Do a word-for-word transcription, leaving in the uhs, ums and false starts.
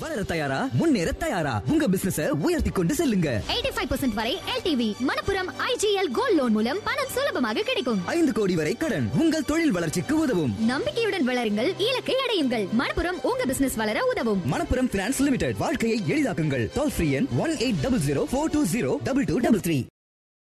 வளர தயாரா முன்னேற தயாரா உங்க பிசினஸ உயர்த்தி கொண்டு செல்லுங்க. எண்பத்தி ஐந்து சதவீதம் வரை L T V Manappuram I G L gold loan மூலம் பணம் சுலபமாக கிடைக்கும். ஐந்து கோடி வரை கடன் உங்கள் தொழில் வளர்ச்சிக்கு உதவும். நம்பிக்கையுடன் வளருங்கள், இலக்கை அடையுங்கள். மணப்புரம் உங்க பிசினஸ் வளர உதவும். Manappuram finance limited. வாழ்க்கையை எளிதாக்குங்கள். டோல் ஃப்ரீ எண் one eight double zero four two zero double two double three.